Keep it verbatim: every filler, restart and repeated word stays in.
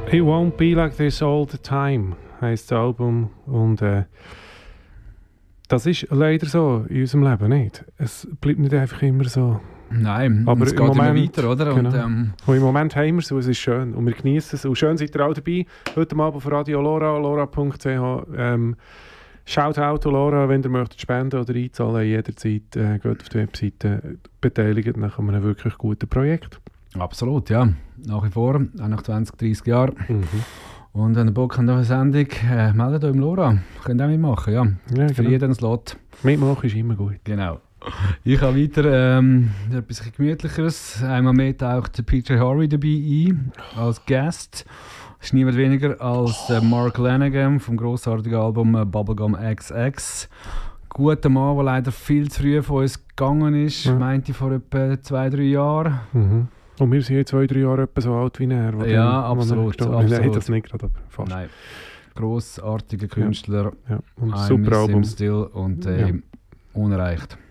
It won't be like this all the time, heisst das Album. Und äh, das ist leider so in unserem Leben nicht. Es bleibt nicht einfach immer so. Nein, aber es geht Moment, immer weiter, oder? Genau. Und, ähm, und im Moment haben wir es und es ist schön. Und wir genießen es. Und schön seid ihr auch dabei. Heute Abend auf Radio Lora, lora punkt c h. Ähm, Shoutout to Lora, wenn ihr möchtet spenden oder einzahlen, jederzeit äh, geht auf die Webseite, beteiligt nach einem wirklich guten Projekt. Absolut, ja. Nach wie vor, auch nach zwanzig, dreissig Jahren. Mhm. Und wenn ihr Bock habt auf eine Sendung, äh, meldet euch im Lora. Könnt ihr auch mitmachen, ja. Ja, Für genau. jeden ein Slot. Mitmachen ist immer gut. Genau. Ich habe weiter ähm, etwas Gemütlicheres. Einmal mehr taucht P J Harvey dabei ein, als Gast. Das ist niemand weniger als äh, Mark Lanegan vom grossartigen Album äh, Bubblegum X X. Guter Mann, der leider viel zu früh von uns gegangen ist, Ja. meinte ich vor etwa zwei, drei Jahren. Mhm. Und wir sind jetzt zwei, drei Jahre etwa so alt wie er. wo Ja, dann- wo absolut, er- absolut. Nein, das nicht gerade, aber fast. Nein. Grossartiger Künstler, Ja. Und ein I super miss him Album. still und äh, Ja. unerreicht.